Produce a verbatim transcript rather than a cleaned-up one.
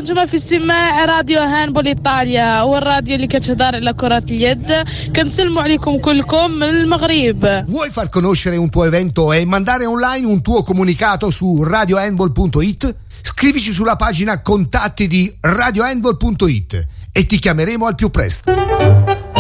الجمعة في استماع راديو هاندبول إيطاليا والراديو اللي كتهدر على كرة اليد. كنسلموا عليكم كلكم من المغرب. Vuoi far conoscere un tuo evento e mandare online un tuo comunicato su radio handball punto it? Scrivici sulla pagina contatti di radio handball punto it e ti chiameremo al più presto.